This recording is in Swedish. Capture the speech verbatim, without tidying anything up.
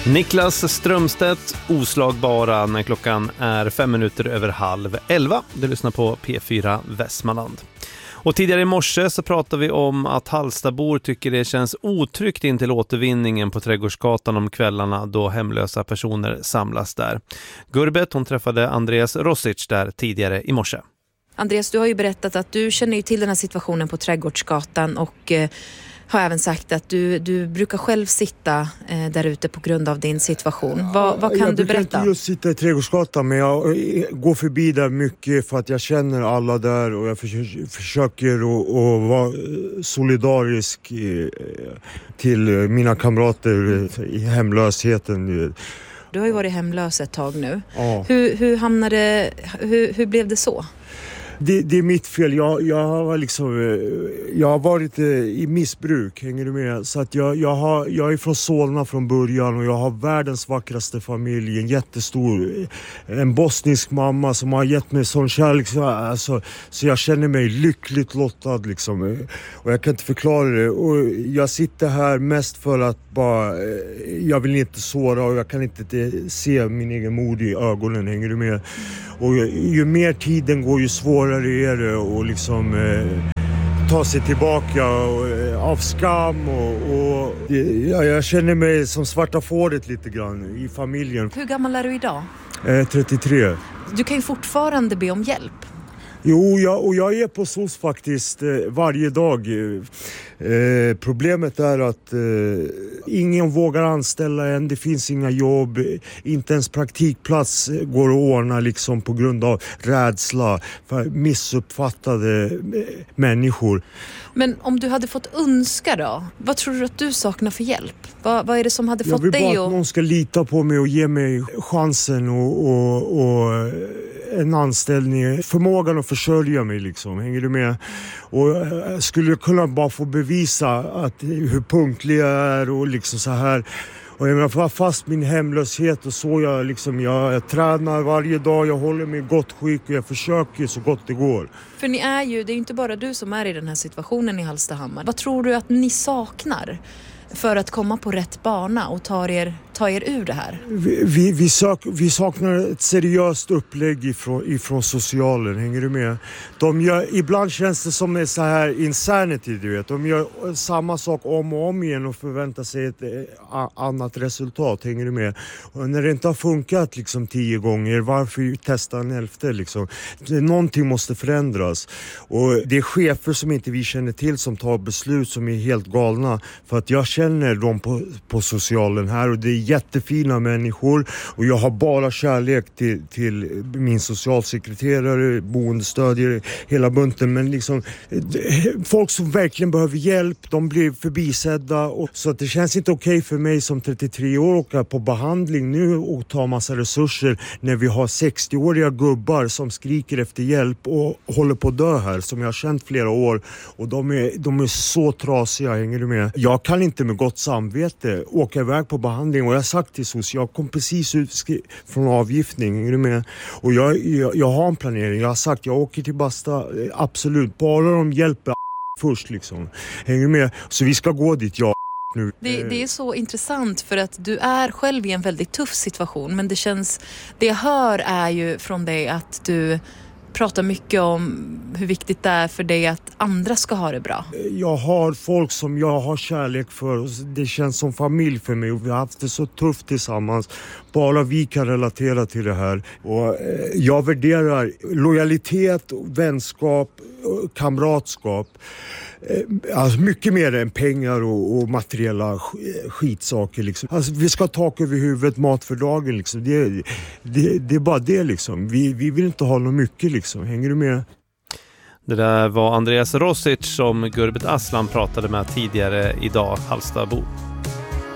Niklas Strömstedt, oslagbara när klockan är fem minuter över halv elva. Du lyssnar på P fyra Västmanland. Och tidigare i morse så pratade vi om att Hallstabor tycker det känns otryggt in till återvinningen på Trädgårdsgatan om kvällarna då hemlösa personer samlas där. Gurbet, hon träffade Andreas Rosic där tidigare i morse. Andreas, du har ju berättat att du känner ju till den här situationen på Trädgårdsgatan och eh, har även sagt att du, du brukar själv sitta eh, där ute på grund av din situation. Va, vad kan jag du berätta? Jag brukar inte just sitta i Trädgårdsgatan, men jag går förbi där mycket för att jag känner alla där och jag försöker, försöker att, att vara solidarisk till mina kamrater i hemlösheten. Du har ju varit hemlös ett tag nu. Ja. Hur, hur hamnade, hur, hur blev det så? Det, det är mitt fel. Jag, jag, har liksom, jag har varit i missbruk, hänger du med? Så att jag, jag, har, jag är från Solna från början och jag har världens vackraste familj. En jättestor, en bosnisk mamma som har gett mig sån kärlek. Så, alltså, så jag känner mig lyckligt lottad liksom. Och jag kan inte förklara det. Och jag sitter här mest för att bara, jag vill inte såra och jag kan inte se min egen mod i ögonen, hänger du med? Och ju mer tiden går ju svårare är det och liksom eh, ta sig tillbaka och, eh, av skam och, och ja, jag känner mig som svarta fåret lite grann i familjen. Hur gammal är du idag? Eh, trettiotre. Du kan ju fortfarande be om hjälp. Jo, jag, och jag är på S O S faktiskt eh, varje dag. Eh, problemet är att eh, ingen vågar anställa än. Det finns inga jobb. Inte ens praktikplats går att ordna liksom, på grund av rädsla för missuppfattade eh, människor. Men om du hade fått önska då? Vad tror du att du saknar för hjälp? Vad, vad är det som hade jag fått dig att... Jag vill bara att någon ska lita på mig och ge mig chansen och... och, och en anställning, förmågan att försörja mig liksom, hänger du med? Och jag skulle kunna bara få bevisa att hur punktlig jag är och liksom så här. Och jag menar, fast min hemlöshet och så, jag liksom, jag, jag tränar varje dag, jag håller mig i gott skick och jag försöker så gott det går. För ni är ju, det är ju inte bara du som är i den här situationen i Hallstahammar. Vad tror du att ni saknar för att komma på rätt bana och ta er, ta er ur det här? Vi, vi, vi, sak, vi saknar ett seriöst upplägg ifrån, ifrån socialen, hänger du med? De gör, ibland känns det som en så här insanity, du vet. De gör samma sak om och om igen och förväntar sig ett a, annat resultat, hänger du med? Och när det inte har funkat liksom tio gånger, varför testa en elfte liksom? Någonting måste förändras. Och det är chefer som inte vi känner till som tar beslut som är helt galna. För att jag känner dem på, på socialen här och det är jättefina människor och jag har bara kärlek till, till min socialsekreterare, boendestödjare, hela bunten, men liksom folk som verkligen behöver hjälp, de blir förbisedda och, så att det känns inte okej för mig som trettiotre år att åka på behandling nu och ta massa resurser när vi har sextioåriga gubbar som skriker efter hjälp och håller på att dö här, som jag har känt flera år och de är, de är så trasiga, hänger du med? Jag kan inte med gott samvete åka iväg på behandling och jag har sagt till S O S, jag kom precis ut från avgiftning, är du med? Och jag, jag, jag har en planering, jag har sagt jag åker till Basta, absolut, bara de hjälper först liksom, hänger du med? Så vi ska gå dit, ja. Nu. Det, det är så intressant för att du är själv i en väldigt tuff situation, men det känns, det jag hör är ju från dig att du pratar mycket om hur viktigt det är för dig att andra ska ha det bra. Jag har folk som jag har kärlek för och det känns som familj för mig och vi har haft det så tufft tillsammans. Bara vi kan relatera till det här. Och jag värderar lojalitet, vänskap, kamratskap. Alltså mycket mer än pengar och, och materiella skitsaker liksom. Alltså vi ska ha tak över huvudet, mat för dagen liksom. Det, det, det är bara det liksom. Vi, vi vill inte ha något mycket liksom. Hänger du med? Det där var Andreas Rosic som Gurbet Aslan pratade med tidigare idag, Hallstabor.